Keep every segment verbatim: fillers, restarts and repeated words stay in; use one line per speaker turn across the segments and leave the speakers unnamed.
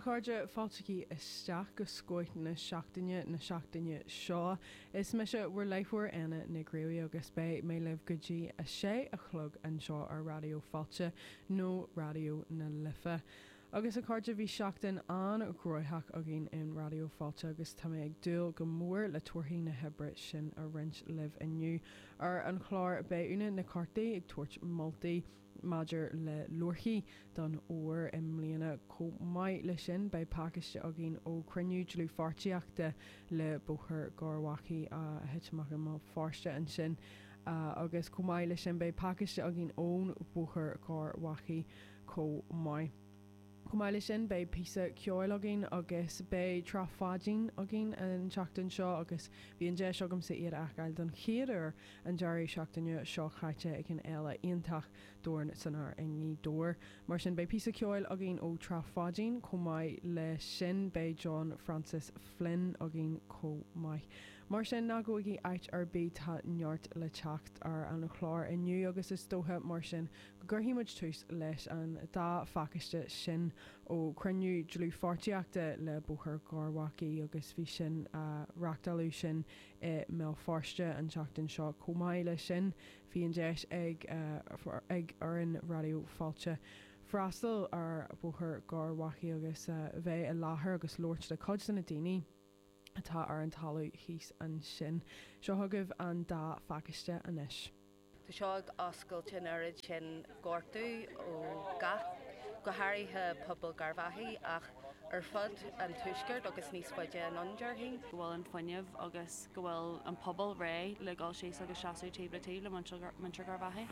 chuirde fáilteaí isteach go scoit na seachtaine na seachtaine seo. Is me se bhfuair leithúir ana na gréí agus bé mé leh gotí a sé a chlog an seo ar radio fáilte nó radio na lifa. Agus a chuirde bhí seachtain an groithach a gin in radio fáilte agus tá ag dúil go mór le tuairthaí na hebre sin a rint libh inniu ar an chláir béúna na cartaí ag tuairt moltaí Maidir le luirthaí don óir i mbliana có maiid le sin bei pácaiste a gin ó cruniú dlú fartííachta le bóthar gáhachaí a heitach má fáiste an sin uh, agus có maiid le sin bei pácaiste a gin ón bóthar gáhachaí có maiid. Cumáile sin bé písa ceáil agin agus bé trafádín agin an seachtain seo agus bhí an de segamm sa iad achail don chéidir an deirí seachtaine seo chaite ag an eile ionintach dúin sanar in ní dóir. Mar sin bé písa ceáil agin ó trafádín cumáid le sin bé John Francis Flynn agin commáid. Mar sin ná go igi ait ar bé tá neart le teacht ar an chláir inniu agus is dóthe mar sin go gurthaímuid tús leis an dá facaiste sin ó cruniú dlú fartííachta le bóthar gáhachaí agus bhí sin uh, reachtalú sin i mé fáiste an seachtain seo commáile sin bhí an deis ag, uh, ag ar an radio fáilte. Freastal ar bóthar gáhachaí agus uh, bheith i láthair agus loirt le cod san na daoine atá ar an talú híos an sin. Seo thugah an dá facaiste anis.
Tá seo oscailte nuair sin gortú ó gath go háirithe pobl garmhaithe ach ar fud an tuisceart agus níos faide an andearthaí.
Go bhfuil an foiinemh agus go bhfuil an pobl ré le gáil sé agus seaú téblatí le muintear garmhaithe.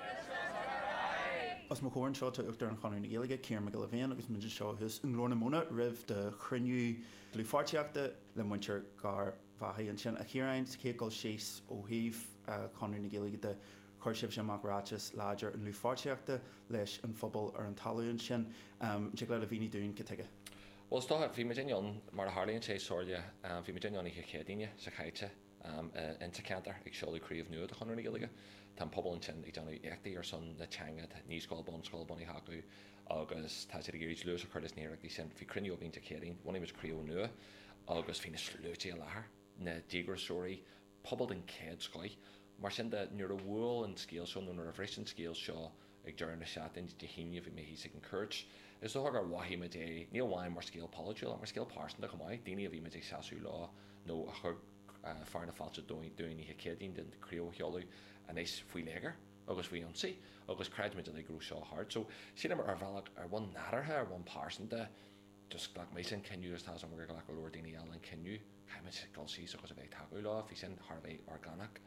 As má chóirn seo uachtar an chaún éige céar me go bhéin agus muidir seo hus an glóna múna rih de chruniú dlú fartííachta le muintear garmhaithe an sin a chéaraint céáil sééis ó híomh chaún éige de chuirsibh sin amachráis láidir an lú fartííachta leis an phobal ar an talún sin te le a bhíní dún go teige.
Well sto bhí me déon mar Harlíonn sé sóide bhí me déon ihe chédaine sa chaite inta cantar ag seolaíríomh nuad a chuúna giige tá pobl an sin ag deanú éachtaí ar san na teanga níos scáilbun scáilbunna haú agus tá sé géirí luús a chuirdas níach í sin bhí cruniú bhínta chédaín, bhna is críú nua agus hí na slútí a láthair na dígrasúirí pobl den céad scoil. Mar sin de nuair a bhfuil an scéal seo nuair a bhris an scéal seo ag dearan na seatain de híine bhí mé hí ag an cuirt. Is dó gur waithí me dé níl bháin mar scéal polyúil mar scéal pásanta go maiid, daine a bhí me ag seaú lá nó a chur fear na fáilte dúin ihe cédaín den crío cheolú a éis faoi légar agus bhí ansaí agus creidmid an ag grú seo hart. So sin mar ar bhealach ar bhain nádarthe ar bhain pásanta just ghlach mé sin ceniu tá am gur ghlach go leir daine eile an ceniu caiimiid gáil síos agus a bheith taú lá hí sin Harbheith orgánach.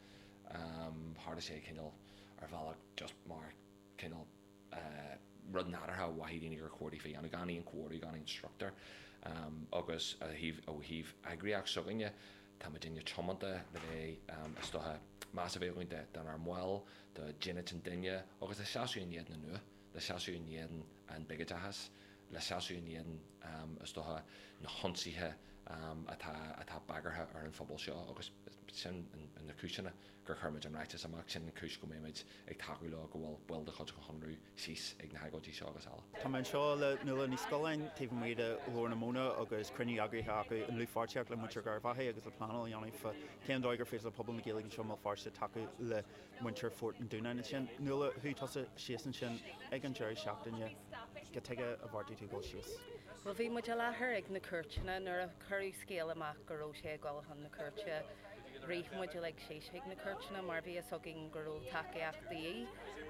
Um, hard sé cinnal ar bhealach just mar cinnal uh, rud nádartha waithíine gur chuirí fé anna ganí an cuairí gan instructor um, agus a híh ó híh agriíach sugaine tá duine chomanta le bheith istothe más a bhéhhainte den ar mháil de Ginne an duine agus le seaúin iad na nua le seaúin iad an bigadachas le seaúin iad um, istothe na honsaíthe um, atá atá bagartha ar an phobal seo agus sin in na cúisina gur chuirmid an ráitas amach sin na cúis go méid ag taú le go bhfuil bhfuil de chud go chunrú síos ag na hagótí seo agus eile.
Tá man seo le nula ní scoláin taobh muide lór na múna agus cruní agaithe acu an lú fartíach le muintear garmhaithe agus le planal dhéanamh fa céan dóigur fés le pobl na ggéalaigh an seo má fáiste taú le muintear fort an dúnaine sin nula thu tosa síosan sin ag an deirí seachtaine go teige a bhhartaí tú gáil síos.
Well bhí muid le thir ag na cuirtena nuair a chuirí scéal amach go ró sé gáilchan na cuirte riomh muide le sééis ag na cuirtena mar bhí a gin gurú takeíachtaí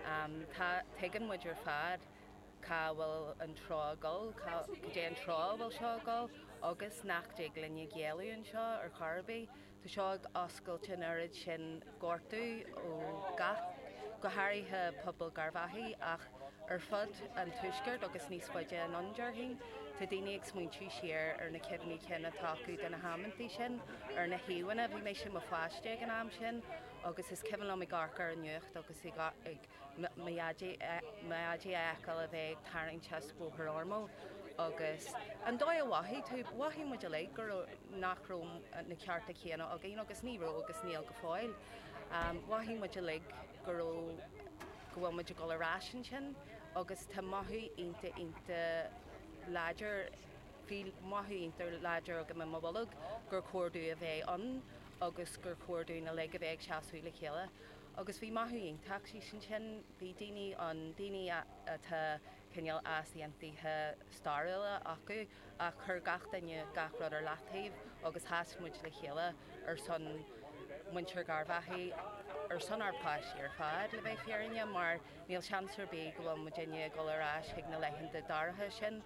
tá tegan muidir fad cá bhfuil an trágáil go dé an trá bhfuil seágáil agus nach dé glunne ggéalaún seo ar Carbaí Tá seo oscailte nuair sin gortú ó gath go háirithe pobl garmhaithe ach ar fud an tuisceart agus níos faide an andearthaí Tá daine ag smaointú siar ar na ceimhní cinna taú den na hamantaí sin ar na hiúhanna bhí mé sin mo fáiste an am sin agus is ceimh am garcar an nuocht agus ag maiadí eáil a bheith taring chespóthar ormó agus an dó bhaithí tú bhaithí mu le gur nachróm na cearta chéana a gé agus níró agus níl go fáil. Bhaithí mu le gur go bhfuil muidir go rásin sin agus tá maithú inta inta láidir bhí maithúíntar láidir go me mobalug gur cuairú a bheith an agus gur cuairú na le a bheith seaasú le chéile. Agus bhí maithúín taxí sin sin bhí daoine an daoine atá cinneal asíontaithe starile acu a chur gach daine gach rud ar leataobh agus háismuid le chéile ar son muintir garbhaí ar son arpáis ar fad le bheith fearinne mar níl seansar bé go bhfuil muidirine golarás ag na leitheanta dartha sin.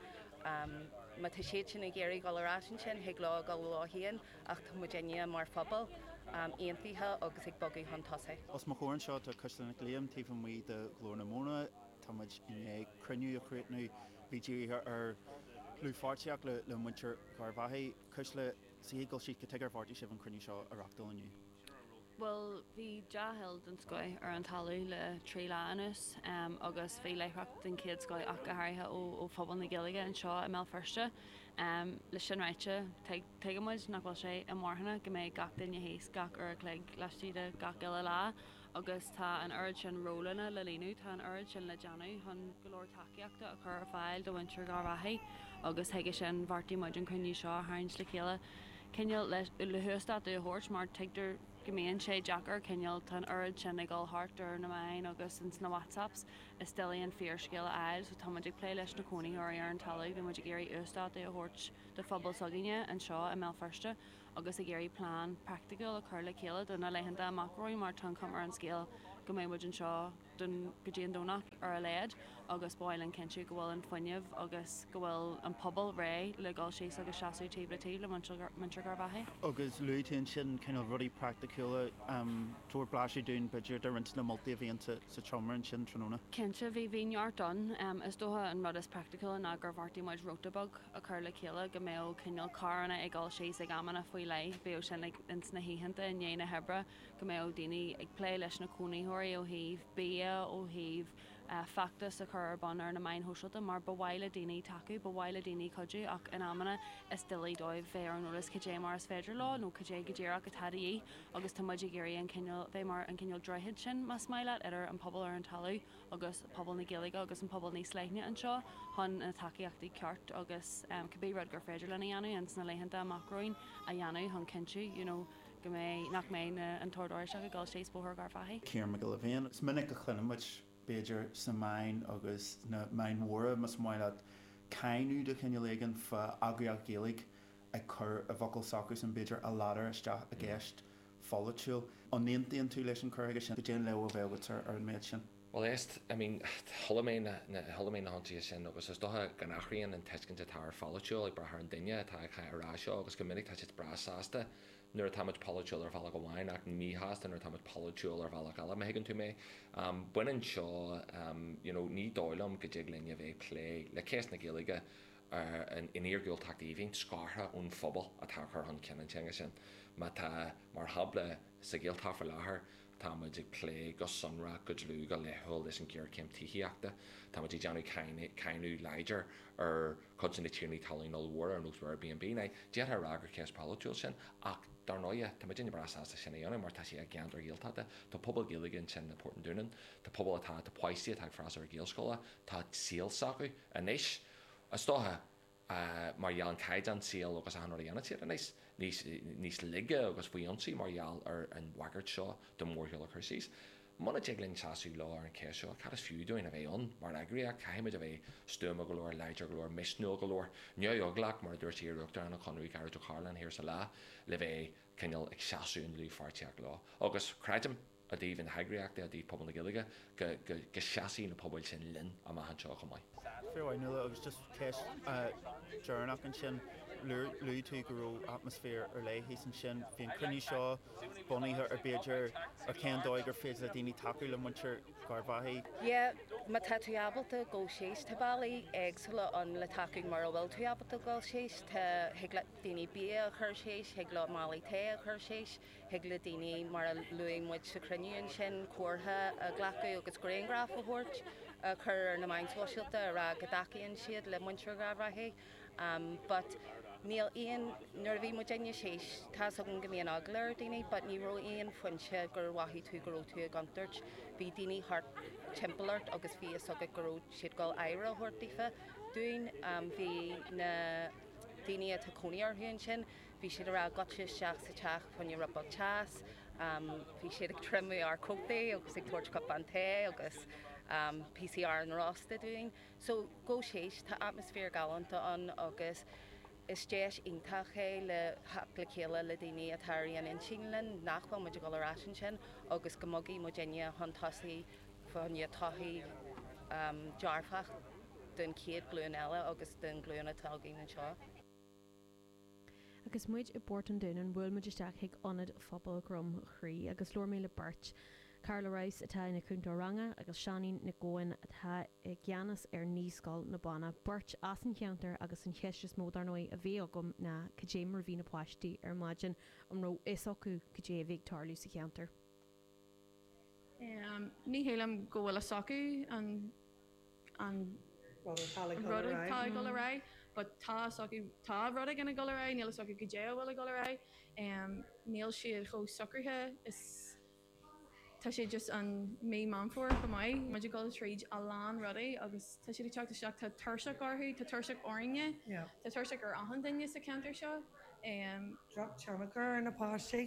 Ma tá siad sin na géirí golarás sin sin hiaglá go láhíonn ach tá muidirine mar phobal aontaithe agus ag bogaí chun tosaí.
Os má chórann seo tá coslanna léam taobh mí de glór na móna táid in cruniú a chréitnú bhí ar lúfáteach le le muintir garbhaí cosla sígal siad go tegar bhhartí sibh an cruniú seo arachtalaniu.
Well, bhí dehil den scoil ar an talú le trí leanús um, agus bhí leithreacht den céad scoil ach go háirithe ó ó phobal na Gaeilge an seo i mé firste. Um, le sin ráite teige muid nach bhfuil sé an mórthanna go méid gach daine hééis gach ar le leistíide gach eile lá agus tá an ard sin rólanna le líú tá an ard sin le deanú chun golóir takeíachta a chur ar fáil do winter garbhaí agus heige sin bhartaí muid an cruniú seo hains le chéile. Cinneal le le thuasta a thuirt mar teigtar gomíonn sé Jackar cinneal tan ard sin ag gáil hart ar na main agus in na WhatsApps is stilíon fear scéile ail so tá muidir play leis na cónaí ar ar an talaigh bhí muidir géirí ústa a thuirt de phobal sagaine an seo i mé firste agus a géirí plán practical a chur le chéile donna leihananta amachróí mar tan cum ar an scéal go mé muid an seo don go dtíon dónach ar a léad agus báil an cinú go bhfuil an foiineh agus go bhfuil an pobl ré le gáil sé agus seaú tabletí le muintir garbhaí.
Agus luútaíonn sin cinál rudí practicúla túair blaisí dún beidir de rint na multiíhíonnta sa chomar sin tróna.
Cinse bhí bhíart don is dótha an rud is practical na gur bhartaí muid rotabug a chur le chéile go mé cinneal carna ag gáil sé ag amana faoi lei bé sin ins na híhananta in dhéana hebre go mé daoine ag play leis na cúnaíthirí ó híh bí ó híh factus a chur ban ar na main hoisiilta mar bhhaile daoine taú bhhaile daoine codú ach in amana is stilí dóibh bhé ar nólas cé mar is féidir lá nó cé go ddéach go tadaí agus tá muidir géirí an cinneal bheith mar an cinneal droihead sin mas maiile idir an pobl ar an talú agus pobl na Gaeilge agus an pobl níos leithne an seo chun na takeíachtaí ceart agus cabbé rud gur féidir lena dhéanú an sna leihananta amachróin a dhéanú chun cinú you know go mé nach mé an tordáir se go gáil sé spóthir garfaí.
Céar me go bhéon is minic a chluimiid Beidir sa main agus na main mhra mas maiile caiinú de cinneléigen fa agaíach Gaeilge ag chur a bhacail sacus an beidir a ladar isteach a gceist folitiúil an néontaíonn tú leis an chuige sin go déan le a bheithhatar ar an méid sin.
Well éist I mean tholamén na tholamén na hantaí sin agus is dotha gan nachraíonn an teiscinnte tar folitiúil ag brath an duine tá cha ará seo agus go minic tá si brasáasta nuair táid polúil ar bhela go bhhain ach míhas nuair táid polúil ar bhela gal me higann tú mé. Buinean seo ní dóilm go dtí linne bheith lé le céas na Gaeilge in íorgúil taíhín scartha ún phobal a tá chu an cinnte sin. Ma tá mar habla sa ggéal táfar láthair táid ag lé go sunra go lú go lethil leis an ggéir céim tííachta, Táid i deanú caiinú leidir ar chun na tíirní talín óhór ar nó Airbnb na déad ragur céas polúil sin ach dar nóide tá duine brasáasta sinna dhéanana mar tá sé a gceantar géaltáta tá pobl Gaeilge sin na Port Dúnan, tá pobl atá tá poisí ag frás ar géalscola tá síalsacu a níis is dótha mar dheal caiid an síal agus an dhéanana tíad a níos níos lige agus faoionsaí mar dheal ar an wagart seo do mórheol a chusís. Mana jigling saú lá ar an céisio cad is fiúdóin a bheith an mar agraí a caiimiid a bheith stúma golóir leidir golóir misnú golóir neoglach mar dúir tííachtar an chuí gar do Carlan hir sa lá le bheith cinneal ag seaún lú farteach lá. Agus creidem a dtíobh an heagriíachta a dtí pobl na Gaeilge go seaí na pobl sin linn a maihan seo go maiid.
Fairhhaid nula agus just ceis dearnach an sin luú tú go raibh atmosfér ar le hí san sin bhíon crunní seo bunaithe ar beidir ar céan dóid gur féidir a daoine taú le muintir garbhaí.
Ie, ma tá tú abalta go sééis tá bailí agsúla an le taú mar bhfuil tú abalta go sééis tá heagla daoine bí a chur sééis, heagla málaí té a chur sééis, heagla daoine mar a luing muid sa cruniúin sin cuatha a ghlacu agus gréingraf a thuirt a chur ar na mainscoisiilta a go dacaíonn siad le muintir garbhaí. Um, but níl íon nuair bhí mu déine sééis tá an go mbeon aglair daoine, but ní ro íon foiinse gur waithí tú goró tú a gantartt, bhí daoine hart timpplairt agus bhí a sogad goró siad gáil éire thuirtífa dúin bhí na daine a cóíar hún sin, bhí siad ará gote seach sa teach chun rubal teas, bhí siad ag trimú ar cótaí agus ag tuairt cap an té agus um, P C R an rásta doing. So go séis tá atmosfér galanta an agus is déis intaché le hapla chéile le daine a taíon in Sílan nachfuil muidir go rásin sin agus go mogaí mo déine hantasaí fanne taí um, dearfach den céad glún eile agus den glúna talgaí an seo.
Agus muid i bort an duine an bhfuil muidisteach ag anad phobal grom chrí agus leor mé le bart. Carla Rice atá na cúnta ranga agus Seanín na ggóin atá i gceannas ar níoscail na bana bart as an cheantar agus an cheistes módarnóí a bhí agam na cadé mar bhí na páistí ar maidin an ró is acu cadé bhíh tarlú sa cheantar.
Um, ní hélam go bhfuil a socu an an rud go ra, but tá socu tá rud gan go ra, níl socu go dé bhfuil go ra, um, níl siad cho socrthe is tá sé just an mé manfór go mai, muidir go tríd a lán rudaí agus tá siad teachta seach tá tuirseach orthu, tá tuirseach orine, tá tuirseach ar ahan daine sa ceantar seo.
Drop tearmagar in na páistí.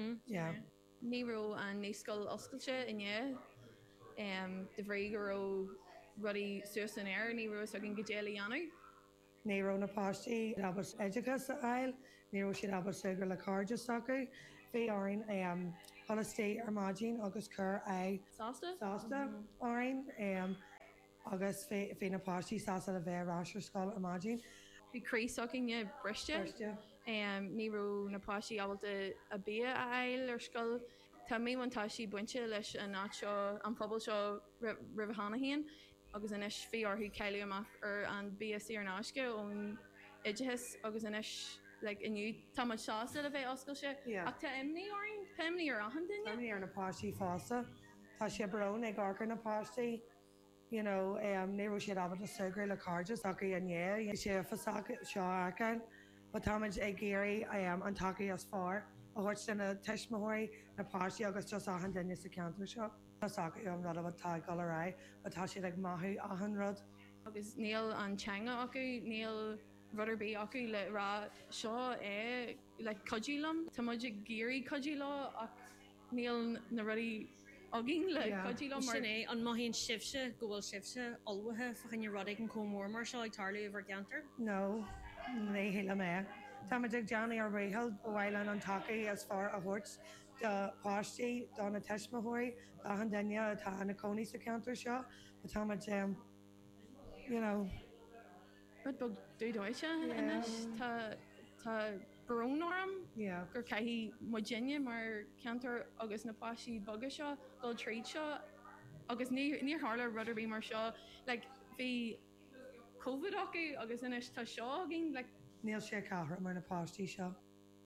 Ní ró an níoscail oscailte inné de bhrí go ró rudaí suas an air, ní ró a gin go déala anú.
Ní ró na páistí rabas éideachas a ail, ní ró siad rabas gur le cardide acu, bhí áin Holistí ar mágin agus chur é
Sásta
Sásta áin agus fé na páistí sásta a bheith ráisir scáil ar mágin.
Bhí crísocin ne briste ní ró na páistí ábalta a bí a eil ar scoil tá mé antáisí buinte leis an ná seo an phobal seo rih hanaíon agus inis fí orthú ceile amach ar an B S C ar náisce ón idehis agus inis like inniu tá muid sásta a bheith oscailte ach tá imní áin Pemni ar ahan daine?
Pemni ar na páistí fásta. Tá sé brón ag arcar na páistí. You know, um, ní ró siad abad a sugra le cardide acu inné, sé fasacha seo acan, ba táid ag géirí um, an tacaí as far a thuirt denna teismóirí na páistí agus just ahan daine sa ceantar seo. Tásacha am rud a tá go ra, ba tá siad ag maithú ahan rud.
Agus níl an teanga acu, níl ruderbí acu le rá seo é le codílam, Tá muidir géirí codílá ach níl na rudí agin le codílam mar
Sinné an maithíonn sibse go bhfuil sibse olbhathe fachan rudaigh an comór mar seo ag tarlú bhar geantar?
No, ní héile mé. Tá muid ag deanna ar réhall ó bhhaile an tacaí as far a thuirt de páistí dá na teismóirí ahan daine atá na coní sa ceantar seo, ba tá muid um, you know,
Rud bug dúdóise inis tá tá brónám gur caihí muidine mar ceantar agus na páistí boga seo go tríd seo agus níor hála ruderbí mar seo le bhí COVID acu agus inis tá seo gin le
níl sé cahra mar na páistí seo.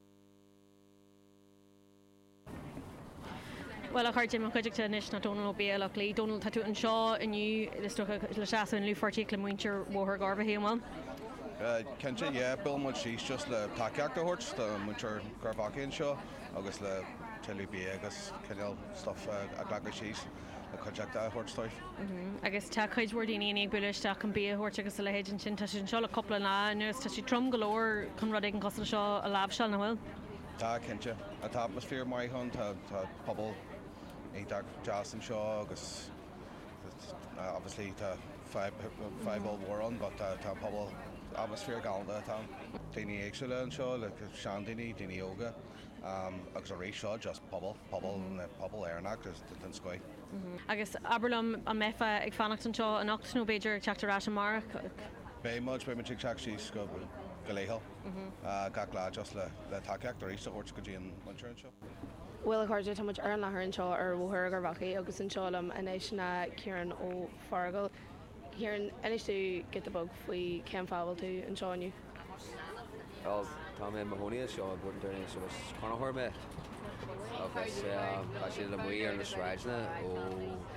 Well a chuirte mar chuideachta inis na Donald Béach lí Donald tá tú an seo inniu le seasan lú fortí le muintear mthir garbha héáil.
Kense é bil mu síos just le takeachta thuirt muintear garbhacíonn seo agus le telebí agus ceal stuff a ghlaga síos le chuideachta a thuirtáid.
Agus tá chuidhór daoine ag buileisteach an bí thuirt agus le héidir sin tá sin seo le coppla ná nuas tá si trom golóir chun rud ag an cosla seo a láb seall na bhfuil.
Tá Kense a tá atmosfér mai chun tá pobl ag jazz an seo agus obviously tá five ball war on, but tá pobl atmosfér galanta tá daoine éagsúile an seo le sean daoine daoine yoga agus a rééis seo just pobl pobl pobl airnach den scoid.
Agus Aberlum an mefa ag fannacht an seo an achtanú Beiidir teachtar an marach?
Bé muid bé teach síos go goléhall gach lá just le le takeach éis a thuirt go dtíon muintear an seo.
Well chuirde tá muid ar an láthair an seo ar bhthir gur bhachaí agus an seolam inis na Ciaran ó Fargal. Ciaran inis tú get a bug faoi cean fábhail tú an seoinniu.
Tá mé Mahoney seo bud darna so chunahir me agus tá sé le muí ar na sráidna ó